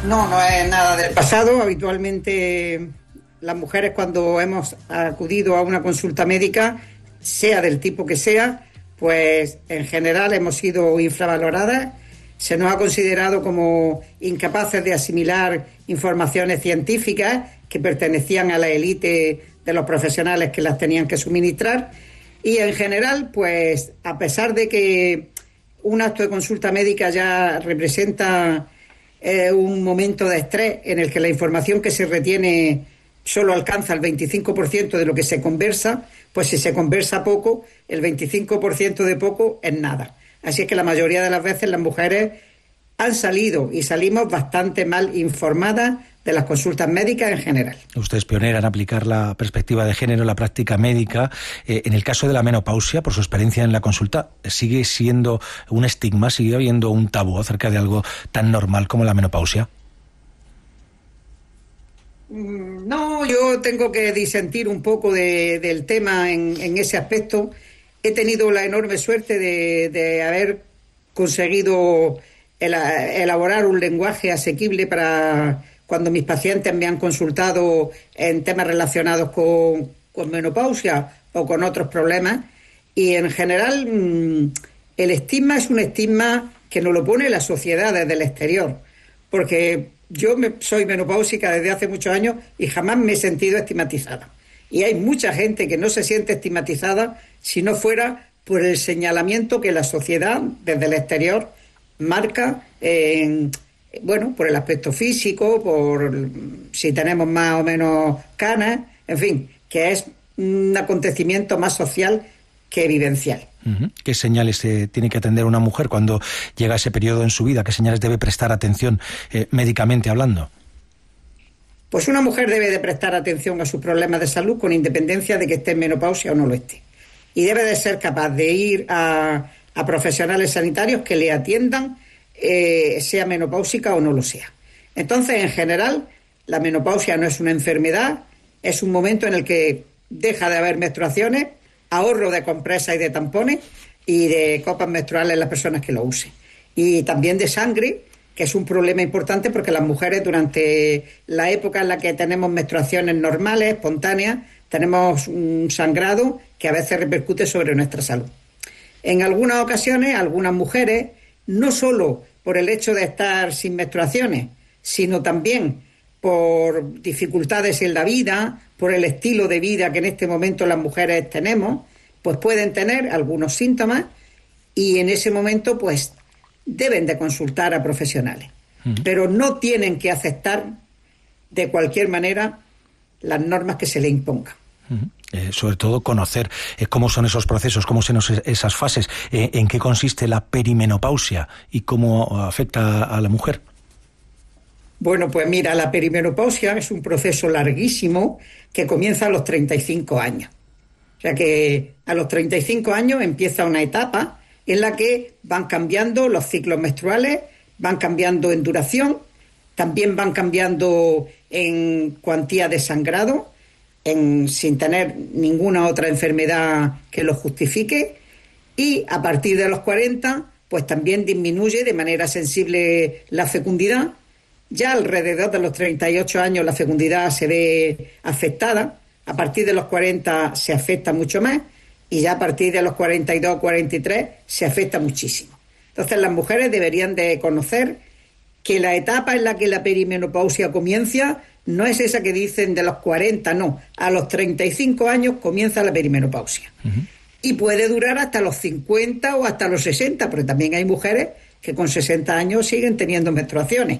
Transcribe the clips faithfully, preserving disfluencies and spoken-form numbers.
No, no es nada del pasado. Habitualmente las mujeres, cuando hemos acudido a una consulta médica, sea del tipo que sea, pues en general hemos sido infravaloradas. Se nos ha considerado como incapaces de asimilar informaciones científicas que pertenecían a la élite de los profesionales que las tenían que suministrar. Y en general, pues a pesar de que un acto de consulta médica ya representa eh, un momento de estrés en el que la información que se retiene solo alcanza el veinticinco por ciento de lo que se conversa, pues si se conversa poco, el veinticinco por ciento de poco es nada. Así es que la mayoría de las veces las mujeres han salido y salimos bastante mal informadas de las consultas médicas en general. Usted es pionera en aplicar la perspectiva de género en la práctica médica. Eh, en el caso de la menopausia, por su experiencia en la consulta, ¿sigue siendo un estigma, sigue habiendo un tabú acerca de algo tan normal como la menopausia? No, yo tengo que disentir un poco de, del tema en, en ese aspecto. He tenido la enorme suerte de, de haber conseguido el, elaborar un lenguaje asequible para cuando mis pacientes me han consultado en temas relacionados con, con menopausia o con otros problemas. Y en general el estigma es un estigma que nos lo pone la sociedad desde el exterior, porque yo me, soy menopáusica desde hace muchos años y jamás me he sentido estigmatizada. Y hay mucha gente que no se siente estigmatizada si no fuera por el señalamiento que la sociedad desde el exterior marca en, bueno, por el aspecto físico, por si tenemos más o menos canas, en fin, que es un acontecimiento más social que vivencial. Uh-huh. ¿Qué señales eh, tiene que atender una mujer cuando llega ese periodo en su vida? ¿Qué señales debe prestar atención eh, médicamente hablando? Pues una mujer debe de prestar atención a sus problemas de salud con independencia de que esté en menopausia o no lo esté. Y debe de ser capaz de ir a, a profesionales sanitarios que le atiendan, eh, sea menopáusica o no lo sea. Entonces, en general, la menopausia no es una enfermedad, es un momento en el que deja de haber menstruaciones, ahorro de compresas y de tampones y de copas menstruales en las personas que lo usen. Y también de sangre, que es un problema importante porque las mujeres durante la época en la que tenemos menstruaciones normales, espontáneas, tenemos un sangrado que a veces repercute sobre nuestra salud. En algunas ocasiones, algunas mujeres, no solo por el hecho de estar sin menstruaciones, sino también por dificultades en la vida, por el estilo de vida que en este momento las mujeres tenemos, pues pueden tener algunos síntomas y en ese momento pues deben de consultar a profesionales. Uh-huh. Pero no tienen que aceptar de cualquier manera las normas que se le impongan. Uh-huh. Eh, sobre todo conocer eh, cómo son esos procesos, cómo son esas fases, eh, en qué consiste la perimenopausia y cómo afecta a la mujer. Bueno, pues mira, la perimenopausia es un proceso larguísimo que comienza a los treinta y cinco años. O sea que a los treinta y cinco años empieza una etapa en la que van cambiando los ciclos menstruales, van cambiando en duración, también van cambiando en cuantía de sangrado, en, sin tener ninguna otra enfermedad que lo justifique, y a partir de los cuarenta, pues también disminuye de manera sensible la fecundidad. Ya alrededor de los treinta y ocho años la fecundidad se ve afectada, a partir de los cuarenta se afecta mucho más y ya a partir de los cuarenta y dos, cuarenta y tres se afecta muchísimo. Entonces las mujeres deberían de conocer que la etapa en la que la perimenopausia comienza no es esa que dicen de los cuarenta, no, a los treinta y cinco años comienza la perimenopausia. Uh-huh. Y puede durar hasta los cincuenta o hasta los sesenta, porque también hay mujeres que con sesenta años siguen teniendo menstruaciones.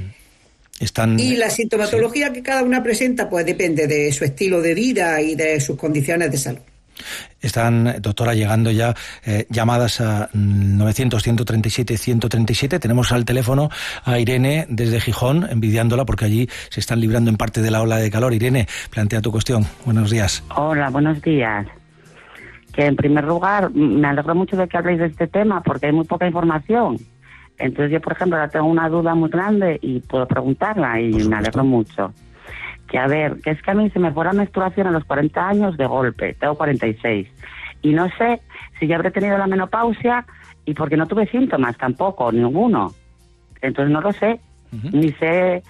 Están... Y la sintomatología sí. que cada una presenta pues depende de su estilo de vida y de sus condiciones de salud. Están, doctora, llegando ya eh, llamadas a novecientos, ciento treinta y siete, ciento treinta y siete. Tenemos al teléfono a Irene desde Gijón, envidiándola porque allí se están librando en parte de la ola de calor. Irene, plantea tu cuestión. Buenos días. Hola, buenos días. Que en primer lugar, me alegro mucho de que habléis de este tema porque hay muy poca información. Entonces yo, por ejemplo, ahora tengo una duda muy grande y puedo preguntarla y me alegro mucho. Que a ver, que es que a mí se me fue la menstruación a los cuarenta años de golpe, tengo cuarenta y seis. Y no sé si ya habré tenido la menopausia y porque no tuve síntomas tampoco, ninguno. Entonces no lo sé. Uh-huh. Ni sé,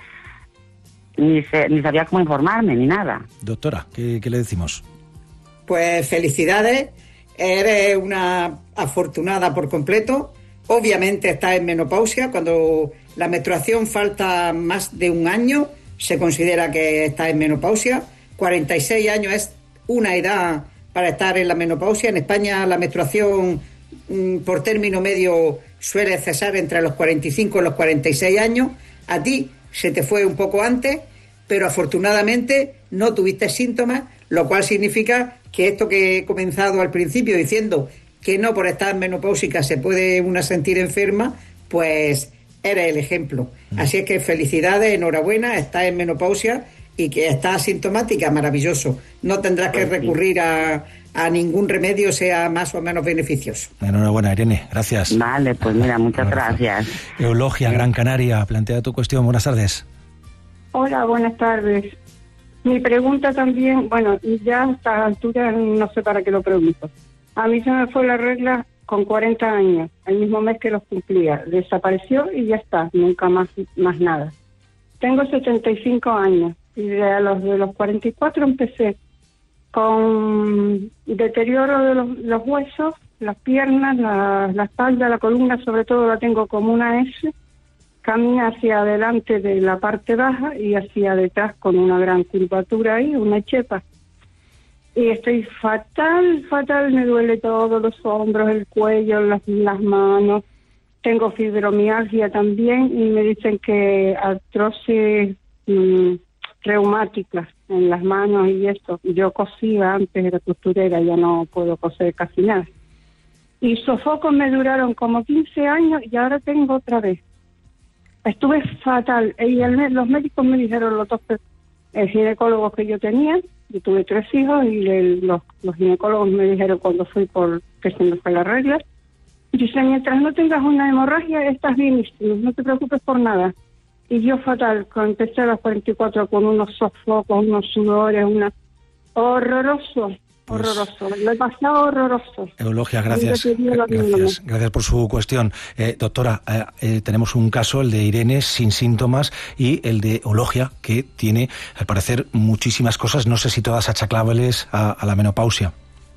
ni sé, ni sabía cómo informarme, ni nada. Doctora, ¿qué, qué le decimos? Pues felicidades, eres una afortunada por completo. Obviamente estás en menopausia. Cuando la menstruación falta más de un año, se considera que estás en menopausia. cuarenta y seis años es una edad para estar en la menopausia. En España la menstruación mmm, por término medio suele cesar entre los cuarenta y cinco y los cuarenta y seis años. A ti se te fue un poco antes, pero afortunadamente no tuviste síntomas, lo cual significa que esto que he comenzado al principio diciendo que no por estar menopáusica se puede una sentir enferma, pues eres el ejemplo. Así es que felicidades, enhorabuena, estás en menopausia y que estás asintomática, maravilloso. No tendrás que recurrir a, a ningún remedio, sea más o menos beneficioso. Enhorabuena, Irene, gracias. Vale, pues mira, muchas gracias. Eulogia, Gran Canaria, plantea tu cuestión. Buenas tardes. Hola, buenas tardes. Mi pregunta también, bueno, ya a esta altura no sé para qué lo pregunto. A mí se me fue la regla con cuarenta años, el mismo mes que los cumplía. Desapareció y ya está, nunca más, más nada. Tengo setenta y cinco años y de los, de los cuarenta y cuatro empecé con deterioro de los, los huesos, las piernas, la, la espalda, la columna, sobre todo la tengo como una S. Camina hacia adelante de la parte baja y hacia detrás con una gran curvatura ahí, una chepa. Y estoy fatal, fatal, me duele todo, los hombros, el cuello, las, las manos. Tengo fibromialgia también y me dicen que artrosis mmm, reumática en las manos y esto. Yo cosía antes, era costurera, ya no puedo coser casi nada. Y sofocos me duraron como quince años y ahora tengo otra vez. Estuve fatal. Y el, los médicos me dijeron, los dos el ginecólogos que yo tenía, yo tuve tres hijos, y el, los, los ginecólogos me dijeron cuando fui por que se me fue la regla, dice, mientras no tengas una hemorragia, estás bienísimo, no te preocupes por nada. Y yo fatal, cuando empecé a los cuarenta y cuatro con unos sofocos, unos sudores, una horroroso. Pues, horroroso, lo he pasado horroroso. Eulogia, gracias. Gracias, gracias por su cuestión. Eh, doctora, eh, eh, tenemos un caso, el de Irene, sin síntomas, y el de Eulogia, que tiene, al parecer, muchísimas cosas, no sé si todas achacables a, a la menopausia.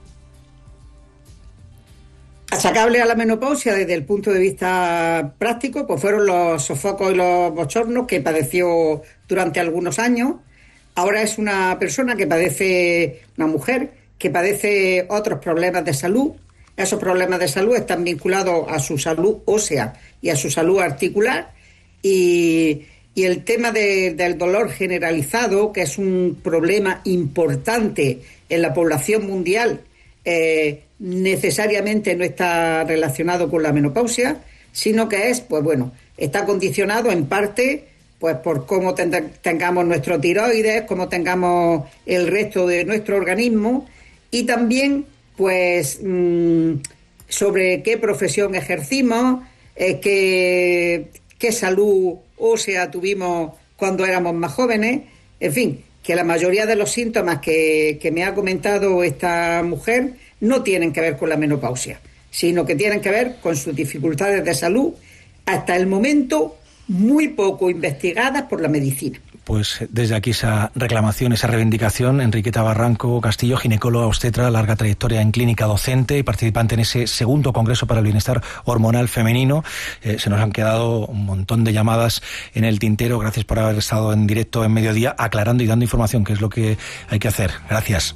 Achacable a la menopausia desde el punto de vista práctico, pues fueron los sofocos y los bochornos que padeció durante algunos años. Ahora es una persona que padece, una mujer, que padece otros problemas de salud. Esos problemas de salud están vinculados a su salud ósea y a su salud articular. Y, y el tema de, del dolor generalizado, que es un problema importante en la población mundial, eh, necesariamente no está relacionado con la menopausia, sino que es, pues bueno, está condicionado en parte pues por cómo ten- tengamos nuestro tiroides, cómo tengamos el resto de nuestro organismo, y también pues mmm, sobre qué profesión ejercimos, eh, qué, qué salud ósea tuvimos cuando éramos más jóvenes. En fin, que la mayoría de los síntomas que, que me ha comentado esta mujer no tienen que ver con la menopausia, sino que tienen que ver con sus dificultades de salud, hasta el momento muy poco investigadas por la medicina. Pues desde aquí esa reclamación, esa reivindicación. Enriqueta Barranco Castillo, ginecóloga obstetra, larga trayectoria en clínica docente y participante en ese segundo Congreso para el Bienestar Hormonal Femenino. Eh, se nos han quedado un montón de llamadas en el tintero. Gracias por haber estado en directo en Mediodía aclarando y dando información, que es lo que hay que hacer. Gracias.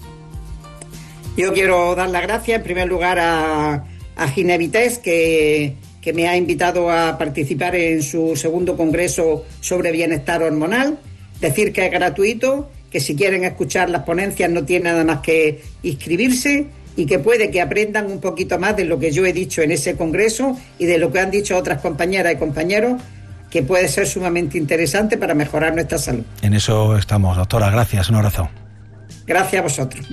Yo quiero dar las gracias en primer lugar a, a Ginevites, que, que me ha invitado a participar en su segundo Congreso sobre Bienestar Hormonal. Decir que es gratuito, que si quieren escuchar las ponencias no tienen nada más que inscribirse, y que puede que aprendan un poquito más de lo que yo he dicho en ese congreso y de lo que han dicho otras compañeras y compañeros, que puede ser sumamente interesante para mejorar nuestra salud. En eso estamos, doctora. Gracias, un abrazo. Gracias a vosotros.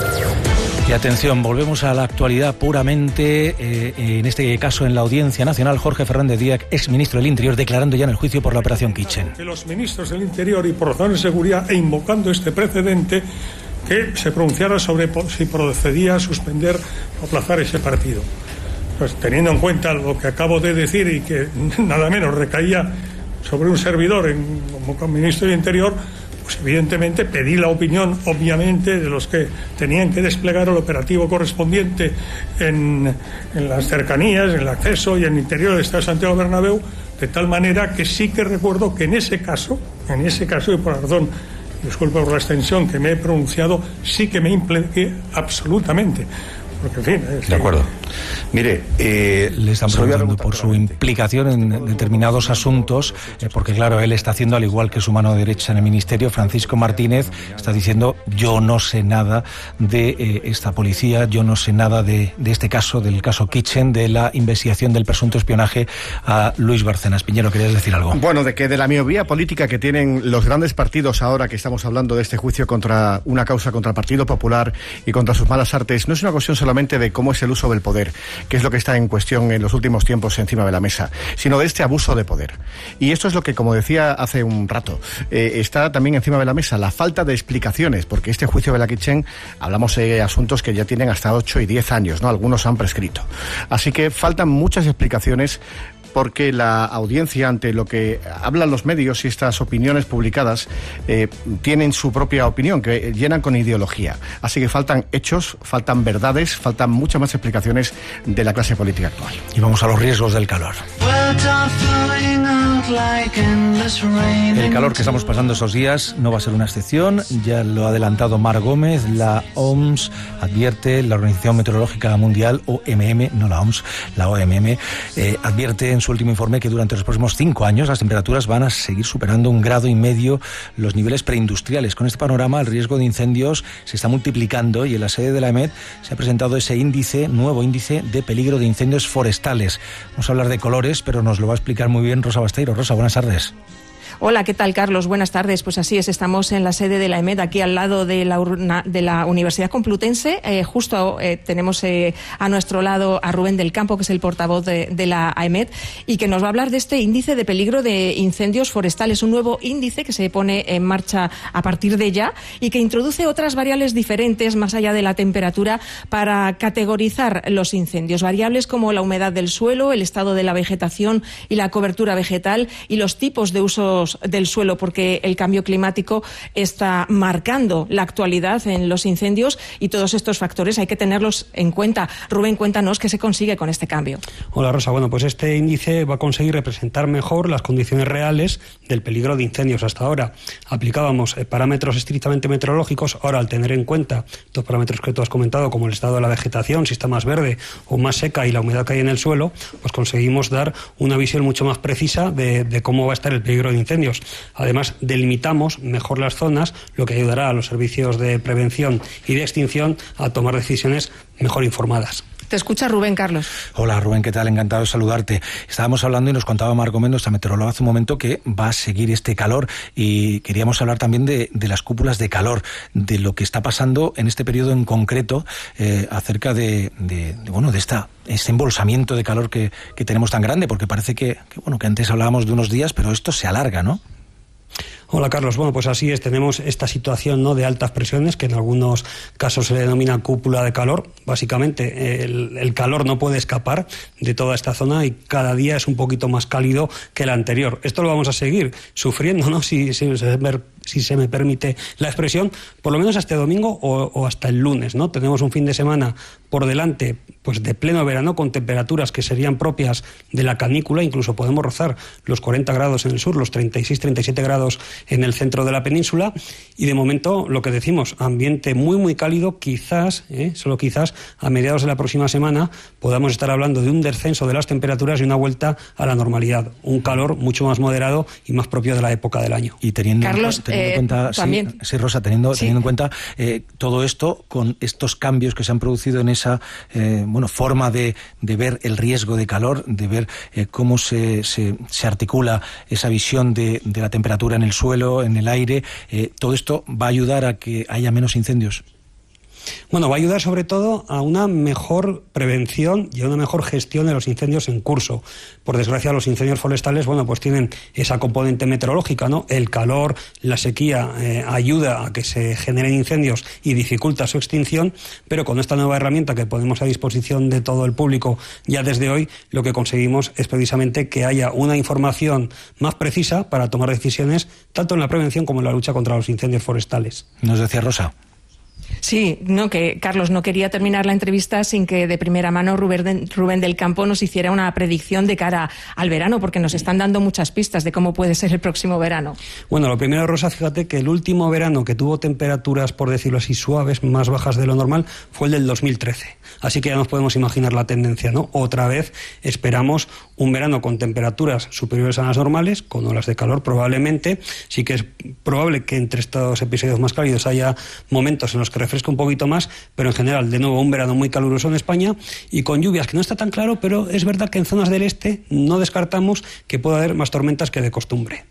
Y atención, volvemos a la actualidad puramente, eh, en este caso en la Audiencia Nacional. Jorge Fernández Díaz, exministro del Interior, declarando ya en el juicio por la Operación Kitchen. Que los ministros del Interior y por razones de seguridad, e invocando este precedente, que se pronunciara sobre si procedía a suspender o aplazar ese partido. Pues teniendo en cuenta lo que acabo de decir y que nada menos recaía sobre un servidor en, como ministro del Interior, pues evidentemente pedí la opinión, obviamente, de los que tenían que desplegar el operativo correspondiente en, en las cercanías, en el acceso y en el interior del Estadio de Santiago Bernabéu, de tal manera que sí que recuerdo que en ese caso, en ese caso, y por razón, disculpe por la extensión que me he pronunciado, sí que me impliqué absolutamente. Porque, en fin, es de acuerdo. Mire, eh, le están preguntando por su implicación en determinados asuntos, eh, porque claro, él está haciendo, al igual que su mano derecha en el ministerio, Francisco Martínez, está diciendo: yo no sé nada de eh, esta policía, yo no sé nada de, de este caso, del caso Kitchen, de la investigación del presunto espionaje a Luis Bárcenas. Piñero, ¿querías decir algo? Bueno, de que de la miopía política que tienen los grandes partidos ahora que estamos hablando de este juicio contra una causa contra el Partido Popular y contra sus malas artes, no es una cuestión solamente de cómo es el uso del poder, que es lo que está en cuestión en los últimos tiempos encima de la mesa, sino de este abuso de poder. Y esto es lo que, como decía hace un rato, eh, está también encima de la mesa, la falta de explicaciones, porque este juicio de la Kitchen, hablamos de asuntos que ya tienen hasta ocho y diez años, ¿no? Algunos han prescrito. Así que faltan muchas explicaciones, porque la audiencia, ante lo que hablan los medios y estas opiniones publicadas, eh, tienen su propia opinión, que llenan con ideología. Así que faltan hechos, faltan verdades, faltan muchas más explicaciones de la clase política actual. Y vamos a los riesgos del calor. El calor que estamos pasando esos días no va a ser una excepción, ya lo ha adelantado Mar Gómez. La O M S advierte, la Organización Meteorológica Mundial, O M M, no la O M S, la O M M, eh, advierte en su último informe que durante los próximos cinco años las temperaturas van a seguir superando un grado y medio los niveles preindustriales. Con este panorama, el riesgo de incendios se está multiplicando y en la sede de la E M E T se ha presentado ese índice, nuevo índice de peligro de incendios forestales. Vamos a hablar de colores, pero nos lo va a explicar muy bien Rosa Basteiro. Rosa, buenas tardes. Hola, ¿qué tal, Carlos? Buenas tardes. Pues así es, estamos en la sede de la E M E T, aquí al lado de la, urna, de la Universidad Complutense. Eh, justo eh, tenemos eh, a nuestro lado a Rubén del Campo, que es el portavoz de, de la E M E T, y que nos va a hablar de este índice de peligro de incendios forestales, un nuevo índice que se pone en marcha a partir de ya y que introduce otras variables diferentes, más allá de la temperatura, para categorizar los incendios. Variables como la humedad del suelo, el estado de la vegetación y la cobertura vegetal y los tipos de usos del suelo, porque el cambio climático está marcando la actualidad en los incendios y todos estos factores hay que tenerlos en cuenta. Rubén, cuéntanos qué se consigue con este cambio. Hola, Rosa. Bueno, pues este índice va a conseguir representar mejor las condiciones reales del peligro de incendios. Hasta ahora aplicábamos parámetros estrictamente meteorológicos. Ahora, al tener en cuenta estos parámetros que tú has comentado, como el estado de la vegetación, si está más verde o más seca, y la humedad que hay en el suelo, pues conseguimos dar una visión mucho más precisa de, de cómo va a estar el peligro de incendios. Además, delimitamos mejor las zonas, lo que ayudará a los servicios de prevención y de extinción a tomar decisiones mejor informadas. Te escucha Rubén, Carlos. Hola, Rubén, ¿qué tal? Encantado de saludarte. Estábamos hablando y nos contaba Marco Méndez, nuestra meteoróloga, hace un momento, que va a seguir este calor, y queríamos hablar también de, de las cúpulas de calor, de lo que está pasando en este periodo en concreto, eh, acerca de, de, de, bueno, de esta, este embolsamiento de calor que, que tenemos tan grande, porque parece que, que, bueno, que antes hablábamos de unos días, pero esto se alarga, ¿no? Hola, Carlos. Bueno, pues así es. Tenemos esta situación, ¿no?, de altas presiones, que en algunos casos se le denomina cúpula de calor. Básicamente, el, el calor no puede escapar de toda esta zona y cada día es un poquito más cálido que el anterior. Esto lo vamos a seguir sufriendo, ¿no?, si, si, si se me permite la expresión, por lo menos hasta domingo o, o hasta el lunes, ¿no? Tenemos un fin de semana por delante, pues de pleno verano, con temperaturas que serían propias de la canícula. Incluso podemos rozar los cuarenta grados en el sur, los treinta y seis, treinta y siete grados en el centro de la península, y de momento lo que decimos, ambiente muy muy cálido. Quizás, eh, solo quizás, a mediados de la próxima semana podamos estar hablando de un descenso de las temperaturas y una vuelta a la normalidad, un calor mucho más moderado y más propio de la época del año. Y teniendo, Carlos, teniendo eh, en cuenta, también. Sí, sí, Rosa, teniendo, sí. teniendo en cuenta eh, todo esto, con estos cambios que se han producido en esa eh, bueno, forma de, de ver el riesgo de calor, de ver eh, cómo se, se, se articula esa visión de, de la temperatura en el suelo, en el aire, eh, todo esto va a ayudar a que haya menos incendios. Bueno, va a ayudar sobre todo a una mejor prevención y a una mejor gestión de los incendios en curso. Por desgracia, los incendios forestales, bueno, pues tienen esa componente meteorológica, ¿no? El calor, la sequía eh, ayuda a que se generen incendios y dificulta su extinción, pero con esta nueva herramienta que ponemos a disposición de todo el público ya desde hoy, lo que conseguimos es precisamente que haya una información más precisa para tomar decisiones tanto en la prevención como en la lucha contra los incendios forestales. Nos decía Rosa. Sí, no, que Carlos, no quería terminar la entrevista sin que de primera mano Rubén, Rubén del Campo nos hiciera una predicción de cara al verano, porque nos están dando muchas pistas de cómo puede ser el próximo verano. Bueno, lo primero, Rosa, fíjate que el último verano que tuvo temperaturas, por decirlo así, suaves, más bajas de lo normal, fue el del dos mil trece. Así que ya nos podemos imaginar la tendencia, ¿no? Otra vez esperamos un verano con temperaturas superiores a las normales, con olas de calor probablemente. Sí que es probable que entre estos episodios más cálidos haya momentos en los que refresca un poquito más, pero en general, de nuevo, un verano muy caluroso en España y con lluvias, que no está tan claro, pero es verdad que en zonas del este no descartamos que pueda haber más tormentas que de costumbre.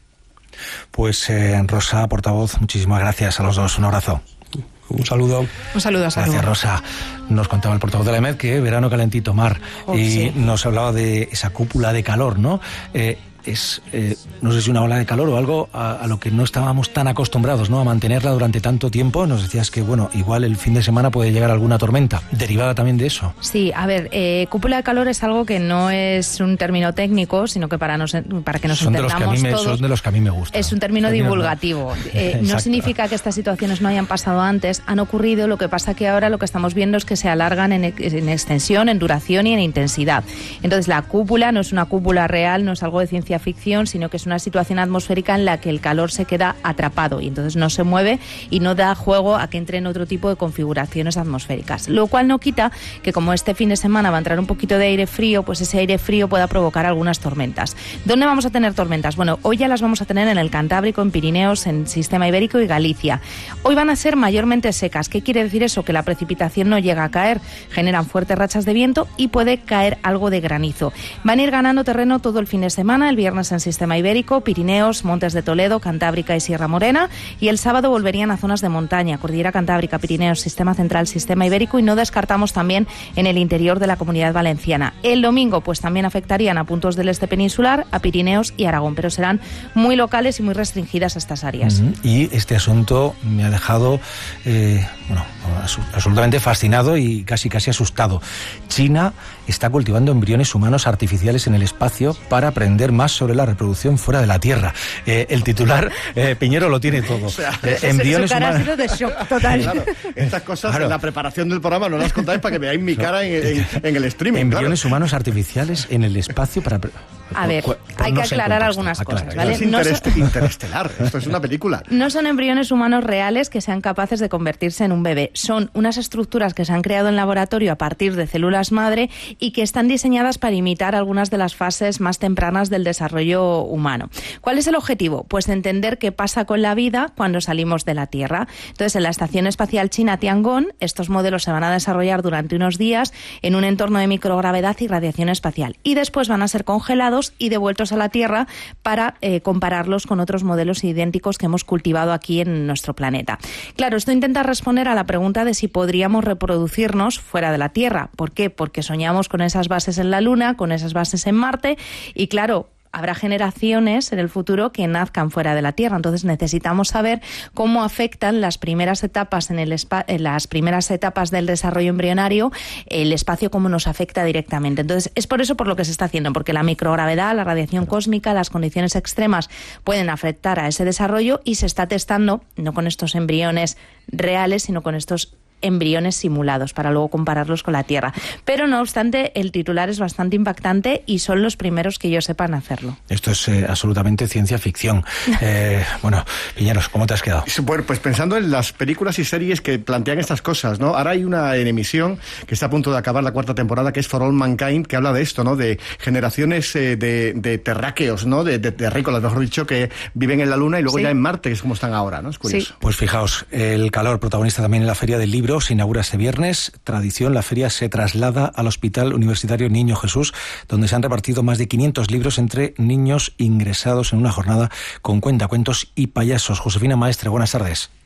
Pues eh, Rosa, portavoz, muchísimas gracias a los dos. Un abrazo. Un saludo. Un saludo a Gracias, Rosa. Nos contaba el portavoz de la E M E D que verano calentito, mar. Oh, y sí. nos hablaba de esa cúpula de calor, ¿no? Eh, es, eh, no sé si una ola de calor o algo a, a lo que no estábamos tan acostumbrados, ¿no? A mantenerla durante tanto tiempo. Nos decías que, bueno, igual el fin de semana puede llegar alguna tormenta, derivada también de eso. Sí, a ver, eh, cúpula de calor es algo que no es un término técnico, sino que para, nos, para que nos son entendamos de los que a mí me, todos... Son de los que a mí me gustan. Es un término Término divulgativo. Eh, no significa que estas situaciones no hayan pasado antes, han ocurrido, lo que pasa que ahora lo que estamos viendo es que se alargan en, en extensión, en duración y en intensidad. Entonces la cúpula no es una cúpula real, no es algo de ciencia ficción, sino que es una situación atmosférica en la que el calor se queda atrapado y entonces no se mueve y no da juego a que entre en otro tipo de configuraciones atmosféricas. Lo cual no quita que, como este fin de semana va a entrar un poquito de aire frío, pues ese aire frío pueda provocar algunas tormentas. ¿Dónde vamos a tener tormentas? Bueno, hoy ya las vamos a tener en el Cantábrico, en Pirineos, en Sistema Ibérico y Galicia. Hoy van a ser mayormente secas. ¿Qué quiere decir eso? Que la precipitación no llega a caer, generan fuertes rachas de viento y puede caer algo de granizo. Van a ir ganando terreno todo el fin de semana, el viernes en Sistema Ibérico, Pirineos, Montes de Toledo, Cantábrica y Sierra Morena, y el sábado volverían a zonas de montaña, Cordillera Cantábrica, Pirineos, Sistema Central, Sistema Ibérico, y no descartamos también en el interior de la Comunidad Valenciana. El domingo pues también afectarían a puntos del este peninsular, a Pirineos y Aragón, pero serán muy locales y muy restringidas a estas áreas. Uh-huh. Y este asunto me ha dejado eh, bueno, absolutamente fascinado y casi casi asustado. China está cultivando embriones humanos artificiales en el espacio para aprender más sobre la reproducción fuera de la Tierra. Eh, el titular, eh, Piñero, lo tiene todo. O sea, eh, embriones su cara humanos... ha sido de shock total. Claro, estas cosas Claro. en la preparación del programa no las contáis para que veáis mi cara en, en, en el streaming. Embriones claro. humanos artificiales en el espacio para... A ver, Cu- hay que no sé en aclarar contexto. algunas Aclara. cosas, ¿vale? Es No interest- son- interestelar, esto es una película. No son embriones humanos reales que sean capaces de convertirse en un bebé. Son unas estructuras que se han creado en laboratorio a partir de células madre y que están diseñadas para imitar algunas de las fases más tempranas del desarrollo humano. ¿Cuál es el objetivo? Pues entender qué pasa con la vida cuando salimos de la Tierra. Entonces, en la Estación Espacial China Tiangong, estos modelos se van a desarrollar durante unos días en un entorno de microgravedad y radiación espacial. Y después van a ser congelados y devueltos a la Tierra para eh, compararlos con otros modelos idénticos que hemos cultivado aquí en nuestro planeta. Claro, esto intenta responder a la pregunta de si podríamos reproducirnos fuera de la Tierra. ¿Por qué? Porque soñamos con esas bases en la Luna, con esas bases en Marte y, claro, habrá generaciones en el futuro que nazcan fuera de la Tierra. Entonces necesitamos saber cómo afectan las primeras etapas en el espa- en las primeras etapas del desarrollo embrionario, el espacio, cómo nos afecta directamente. Entonces es por eso por lo que se está haciendo, porque la microgravedad, la radiación cósmica, las condiciones extremas pueden afectar a ese desarrollo y se está testando no con estos embriones reales, sino con estos embriones simulados para luego compararlos con la Tierra. Pero no obstante, el titular es bastante impactante y son los primeros que yo sepan hacerlo. Esto es eh, absolutamente ciencia ficción. Eh, bueno, Piñeros, ¿cómo te has quedado? Bueno, pues pensando en las películas y series que plantean estas cosas, ¿no? Ahora hay una en emisión que está a punto de acabar la cuarta temporada, que es For All Mankind, que habla de esto, ¿no? De generaciones eh, de, de terráqueos, ¿no? De, de terrícolas, mejor dicho, que viven en la Luna y luego Sí. ya en Marte, que es como están ahora, ¿no? Es curioso. Sí. Pues fijaos, el calor, protagonista también en la Feria del Libro, se inaugura este viernes. Tradición, la feria se traslada al Hospital Universitario Niño Jesús, donde se han repartido más de quinientos libros entre niños ingresados en una jornada con cuentacuentos y payasos. Josefina Maestre, buenas tardes.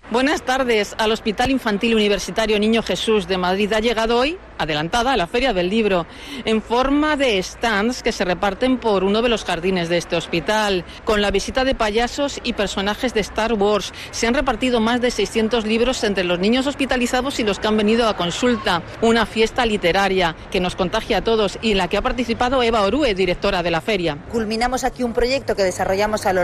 Buenas tardes. Al Hospital Infantil Universitario Niño Jesús de Madrid ha llegado hoy, adelantada, a la Feria del Libro, en forma de stands que se reparten por uno de los jardines de este hospital, con la visita de payasos y personajes de Star Wars. Se han repartido más de seiscientos libros entre los niños hospitalizados y los que han venido a consulta. Una fiesta literaria que nos contagia a todos y en la que ha participado Eva Orue, directora de la feria. Culminamos aquí un proyecto que desarrollamos a lo